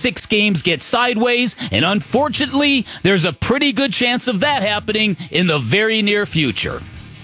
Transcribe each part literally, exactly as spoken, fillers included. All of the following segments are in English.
six games get sideways, and unfortunately, there's a pretty good chance of that happening in the very near future.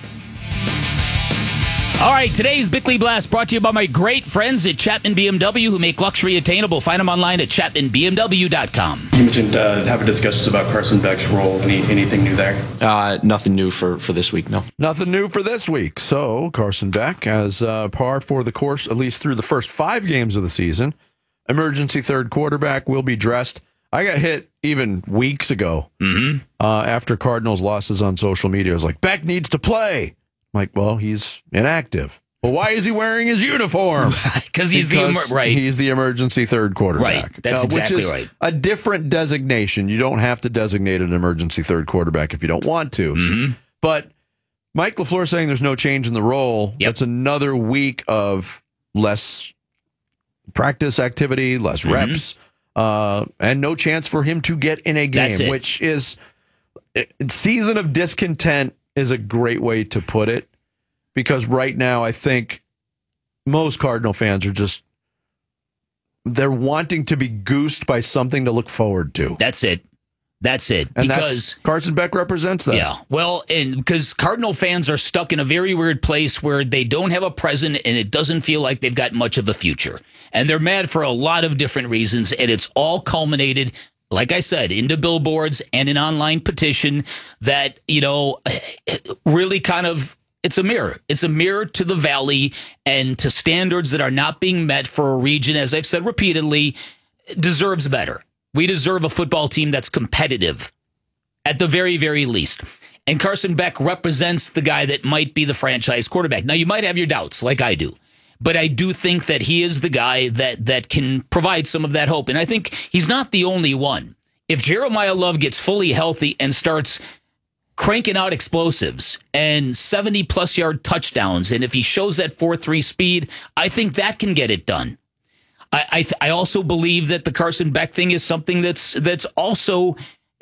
All right, today's Bickley Blast brought to you by my great friends at Chapman B M W who make luxury attainable. Find them online at chapman b m w dot com. You mentioned uh, having discussions about Carson Beck's role. Any, anything new there? Uh, nothing new for, for this week, no. Nothing new for this week. So Carson Beck has uh, par for the course, at least through the first five games of the season. Emergency third quarterback will be dressed. I got hit even weeks ago mm-hmm. uh, after Cardinals losses on social media. I was like, Beck needs to play. I'm like, well, he's inactive. Well, why is he wearing his uniform? Because he's because the emer- right. He's the emergency third quarterback. Right. That's uh, exactly which is right. A different designation. You don't have to designate an emergency third quarterback if you don't want to. Mm-hmm. But Mike LaFleur saying there's no change in the role. Yep. That's another week of less practice activity, less mm-hmm. reps, uh, and no chance for him to get in a game, it. which is season of discontent is a great way to put it. Because right now, I think most Cardinal fans are just, they're wanting to be goosed by something to look forward to. That's it. That's it. And because that's, Carson Beck represents that. Yeah. Well, and because Cardinal fans are stuck in a very weird place where they don't have a present and it doesn't feel like they've got much of a future. And they're mad for a lot of different reasons. And it's all culminated, like I said, into billboards and an online petition that, you know, really kind of, it's a mirror. It's a mirror to the Valley and to standards that are not being met for a region, as I've said repeatedly, deserves better. We deserve a football team that's competitive at the very, very least. And Carson Beck represents the guy that might be the franchise quarterback. Now, you might have your doubts, like I do. But I do think that he is the guy that that can provide some of that hope. And I think he's not the only one. If Jeremiah Love gets fully healthy and starts cranking out explosives and seventy-plus yard touchdowns, and if he shows that four three speed, I think that can get it done. I I, th- I also believe that the Carson Beck thing is something that's that's also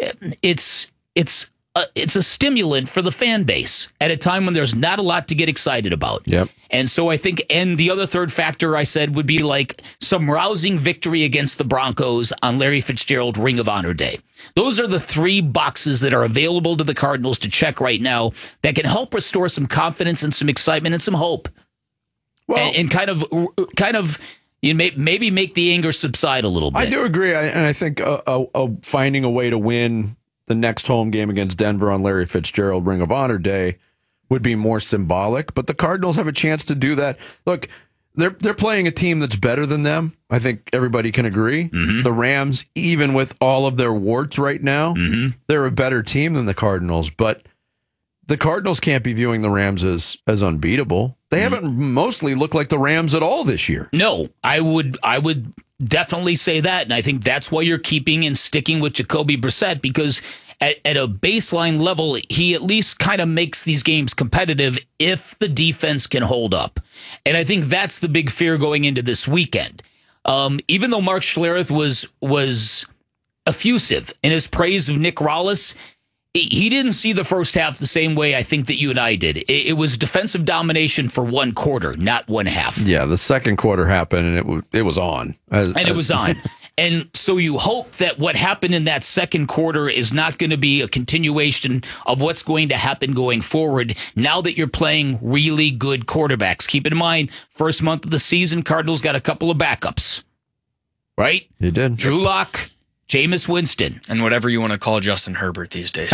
it's it's a, it's a stimulant for the fan base at a time when there's not a lot to get excited about. Yep. And so I think, and the other third factor I said would be like some rousing victory against the Broncos on Larry Fitzgerald Ring of Honor Day. Those are the three boxes that are available to the Cardinals to check right now that can help restore some confidence and some excitement and some hope. Well, and, and kind of, kind of, you know, maybe make the anger subside a little bit. I do agree, I, and I think uh, uh, uh, finding a way to win the next home game against Denver on Larry Fitzgerald Ring of Honor Day would be more symbolic. But the Cardinals have a chance to do that. Look, they're they're playing a team that's better than them. I think everybody can agree. Mm-hmm. The Rams, even with all of their warts right now, mm-hmm. they're a better team than the Cardinals. But the Cardinals can't be viewing the Rams as as unbeatable. They mm-hmm. haven't mostly looked like the Rams at all this year. No, I would I would definitely say that. And I think that's why you're keeping and sticking with Jacoby Brissett, because at, at a baseline level, he at least kind of makes these games competitive if the defense can hold up. And I think that's the big fear going into this weekend. Um, even though Mark Schlereth was was effusive in his praise of Nick Rallis, he didn't see the first half the same way I think that you and I did. It, it was defensive domination for one quarter, not one half. Yeah, the second quarter happened, and it, w- it was on. As, and it was on. And so you hope that what happened in that second quarter is not going to be a continuation of what's going to happen going forward now that you're playing really good quarterbacks. Keep in mind, first month of the season, Cardinals got a couple of backups, right? He did. Drew Lock, Jameis Winston. And whatever you want to call Justin Herbert these days.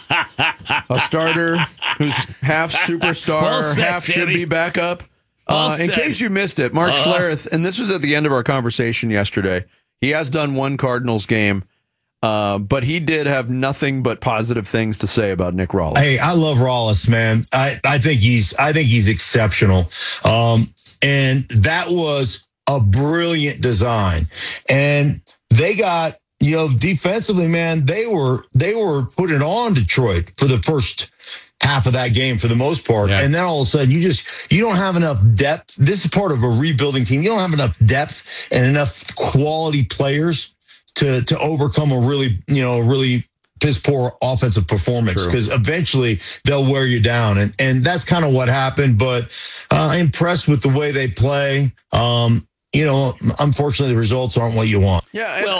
A starter who's half superstar, Well said, half should Sammy. be backup. Well Uh, in said. case you missed it, Mark Uh-huh. Schlereth, and this was at the end of our conversation yesterday, he has done one Cardinals game, uh, but he did have nothing but positive things to say about Nick Rallis. Hey, I love Rallis, man. I, I think he's I think he's exceptional. Um, and that was a brilliant design. And they got, you know, defensively, man, they were they were putting on Detroit for the first half of that game for the most part. Yeah. And then all of a sudden you just, you don't have enough depth. This is part of a rebuilding team. You don't have enough depth and enough quality players to, to overcome a really, you know, really piss poor offensive performance, because eventually they'll wear you down. And, and that's kind of what happened, but uh, impressed with the way they play. Um, you know, unfortunately the results aren't what you want. Yeah, and Well,